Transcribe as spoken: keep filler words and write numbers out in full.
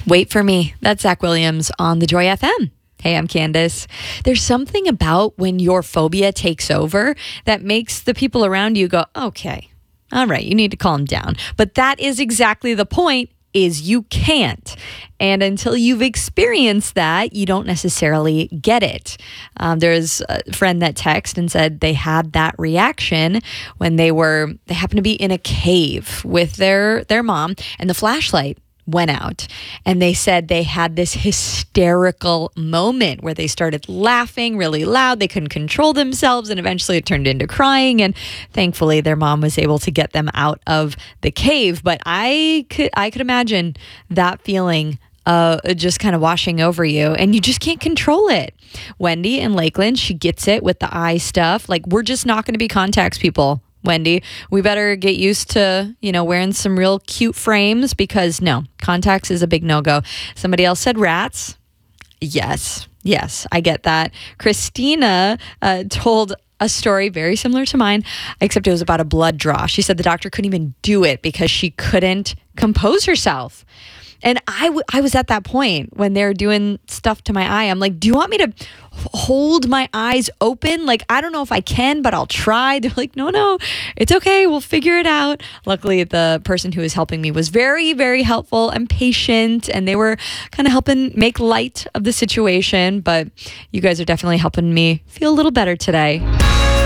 Wait for Me. That's Zach Williams on the Joy F M. Hey, I'm Candace. There's something about when your phobia takes over that makes the people around you go, okay, all right, you need to calm down. But that is exactly the point, is you can't. And until you've experienced that, you don't necessarily get it. Um, there's a friend that texted and said they had that reaction when they were, they happened to be in a cave with their, their mom, and the flashlight went out, and they said they had this hysterical moment where they started laughing really loud. They couldn't control themselves, and eventually it turned into crying, and thankfully their mom was able to get them out of the cave. But I could I could imagine that feeling uh just kind of washing over you, and you just can't control it. Wendy in Lakeland, she gets it with the eye stuff. Like, we're just not going to be contacts people, Wendy. We better get used to, you know, wearing some real cute frames, because no, contacts is a big no-go. Somebody else said rats. Yes, yes, I get that. Christina uh, told a story very similar to mine, except it was about a blood draw. She said the doctor couldn't even do it because she couldn't compose herself. And I, w- I was at that point when they're doing stuff to my eye. I'm like, do you want me to hold my eyes open? Like, I don't know if I can, but I'll try. They're like, no, no, it's okay. We'll figure it out. Luckily, the person who was helping me was very, very helpful and patient, and they were kind of helping make light of the situation. But you guys are definitely helping me feel a little better today.